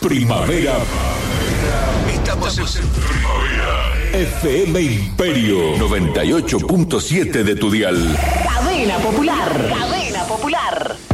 Primavera. Estamos en primavera. FM Imperio 98.7 de tu dial. Cadena Popular. Cadena Popular.